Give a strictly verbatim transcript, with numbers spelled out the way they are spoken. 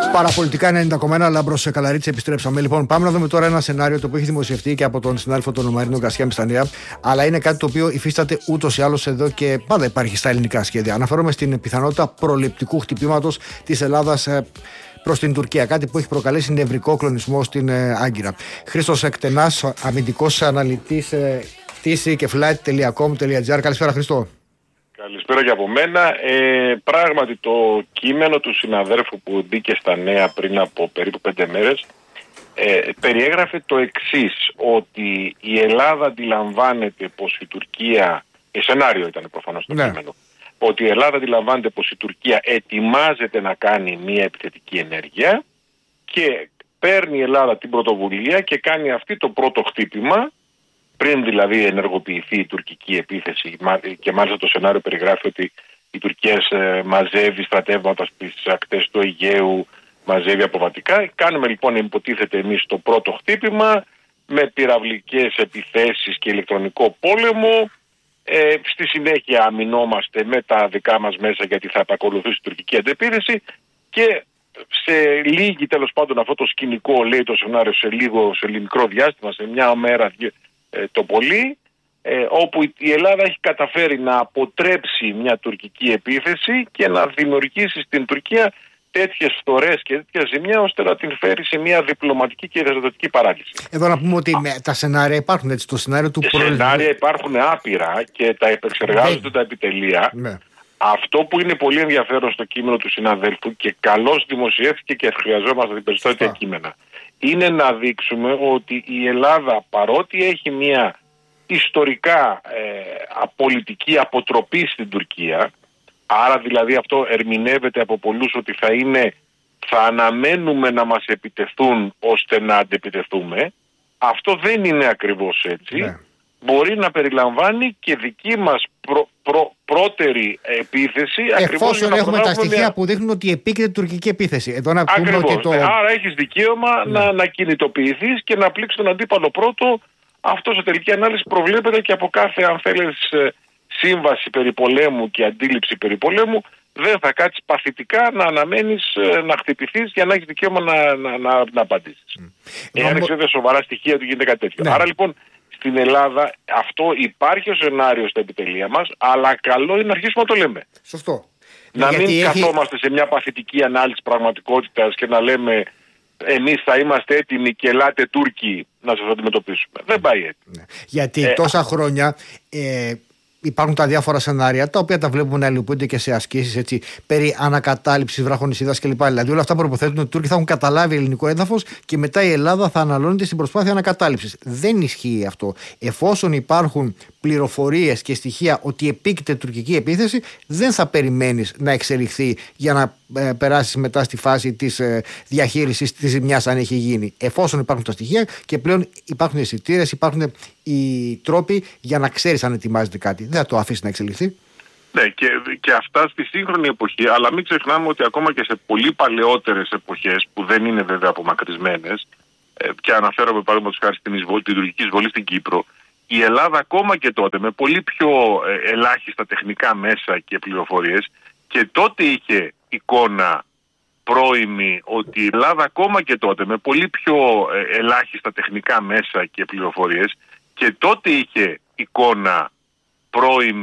Παραπολιτικά ενενήντα κόμμα ένα, Λάμπρος Καλαρίτση, επιστρέψαμε. Λοιπόν, πάμε να δούμε τώρα ένα σενάριο το οποίο έχει δημοσιευτεί και από τον συνάδελφο τον Μαρίνο Γκαρσία Μιστανία, αλλά είναι κάτι το οποίο υφίσταται ούτως ή άλλως εδώ και πάντα υπάρχει στα ελληνικά σχέδια. Αναφέρομαι στην πιθανότητα προληπτικού χτυπήματος της Ελλάδας προς την Τουρκία. Κάτι που έχει προκαλέσει νευρικό κλονισμό στην Άγκυρα. Χρήστος Εκτενάς, αμυντικός αναλυτής πτήση και flight τελεία com τελεία gr. Καλησπέρα, Χρήστο. Καλησπέρα και από μένα. Ε, πράγματι το κείμενο του συναδέρφου που μπήκε στα νέα πριν από περίπου πέντε μέρες ε, περιέγραφε το εξής, ότι η Ελλάδα αντιλαμβάνεται πως η Τουρκία, ε, σενάριο ήταν προφανώς το ναι. κείμενο, ότι η Ελλάδα αντιλαμβάνεται πως η Τουρκία ετοιμάζεται να κάνει μια επιθετική ενέργεια και παίρνει η Ελλάδα την πρωτοβουλία και κάνει αυτή το πρώτο χτύπημα, πριν δηλαδή ενεργοποιηθεί η τουρκική επίθεση, και μάλιστα το σενάριο περιγράφει ότι η Τουρκία μαζεύει στρατεύματα στις ακτές του Αιγαίου, μαζεύει αποβατικά. Κάνουμε λοιπόν, υποτίθεται εμείς, το πρώτο χτύπημα με πυραυλικές επιθέσεις και ηλεκτρονικό πόλεμο. Ε, στη συνέχεια αμυνόμαστε με τα δικά μας μέσα, γιατί θα επακολουθήσει η τουρκική αντεπίθεση, και σε λίγη, τέλος πάντων, αυτό το σκηνικό, λέει το σενάριο, σε λίγο, σε μικρό διάστημα, σε μια μέρα, Ε, το πολύ, ε, όπου η Ελλάδα έχει καταφέρει να αποτρέψει μια τουρκική επίθεση και να δημιουργήσει στην Τουρκία τέτοιες φθορές και τέτοια ζημιά, ώστε να την φέρει σε μια διπλωματική και ρεζοδοτική παράλυση. Εδώ να πούμε ότι με, τα σενάρια υπάρχουν, έτσι, το σενάριο του προεδρικού. Σενάρια υπάρχουν άπειρα και τα επεξεργάζονται ναι. τα επιτελεία. Ναι. Αυτό που είναι πολύ ενδιαφέρον στο κείμενο του συναδέλφου, και καλώς δημοσιεύθηκε και χρειαζόμαστε την περισσότερα κείμενα, είναι να δείξουμε ότι η Ελλάδα, παρότι έχει μια ιστορικά ε, πολιτική αποτροπή στην Τουρκία, άρα δηλαδή αυτό ερμηνεύεται από πολλούς ότι θα είναι, θα αναμένουμε να μας επιτεθούν ώστε να αντεπιτεθούμε. Αυτό δεν είναι ακριβώς έτσι. Ναι. Μπορεί να περιλαμβάνει και δική μας προ, προ, πρώτερη επίθεση. Εφόσον έχουμε τα στοιχεία μια... που δείχνουν ότι επίκειται τουρκική επίθεση. Εδώ να πούμε ακριβώς. Ότι το... Άρα έχεις δικαίωμα ναι. να, να κινητοποιηθείς και να πλήξεις τον αντίπαλο πρώτο. Αυτό σε τελική ανάλυση προβλέπεται και από κάθε, αν θέλεις, σύμβαση περί πολέμου και αντίληψη περί πολέμου. Δεν θα κάτσεις παθητικά να αναμένεις να χτυπηθείς για να έχεις δικαίωμα να, να, να, να απαντήσεις. Mm. Εάν έχεις βέβαια σοβαρά στοιχεία ότι γίνεται κάτι τέτοιο. Ναι. Άρα λοιπόν, στην Ελλάδα αυτό υπάρχει ως σενάριο στα επιτελεία μας, αλλά καλό είναι να αρχίσουμε να το λέμε. Σωστό. Να Γιατί μην έχει... καθόμαστε σε μια παθητική ανάλυση πραγματικότητας και να λέμε εμείς θα είμαστε έτοιμοι και ελάτε Τούρκοι να σας αντιμετωπίσουμε. Δεν πάει έτσι. Ναι. Γιατί ε, τόσα χρόνια... Ε... Υπάρχουν τα διάφορα σενάρια, τα οποία τα βλέπουμε να υλοποιούνται και σε ασκήσεις, έτσι, περί ανακατάληψης βραχονησίδας κλπ. Δηλαδή, όλα αυτά προποθέτουν ότι οι Τούρκοι θα έχουν καταλάβει ελληνικό έδαφος και μετά η Ελλάδα θα αναλώνεται στην προσπάθεια ανακατάληψης. Δεν ισχύει αυτό. Εφόσον υπάρχουν πληροφορίες και στοιχεία ότι επίκειται τουρκική επίθεση, δεν θα περιμένεις να εξελιχθεί για να ε, περάσεις μετά στη φάση της ε, διαχείρισης της ζημιάς, αν έχει γίνει. Εφόσον υπάρχουν τα στοιχεία και πλέον υπάρχουν αισθητήρες, υπάρχουν οι τρόποι για να ξέρεις αν ετοιμάζεται κάτι. Δεν θα το αφήσει να εξελιχθεί. Ναι, και, και αυτά στη σύγχρονη εποχή, αλλά μην ξεχνάμε ότι ακόμα και σε πολύ παλαιότερες εποχές, που δεν είναι βέβαια απομακρυσμένες, ε, και αναφέρομαι παραδείγματος χάρη στην εισβολή, την τουρκική εισβολή στην Κύπρο, η Ελλάδα ακόμα και τότε με πολύ πιο ε, ελάχιστα τεχνικά μέσα και πληροφορίες, και τότε είχε εικόνα πρώιμη ότι η Ελλάδα ακόμα και τότε με πολύ πιο ε, ελάχιστα τεχνικά μέσα και πληροφορίες, και τότε είχε εικόνα πρώιμη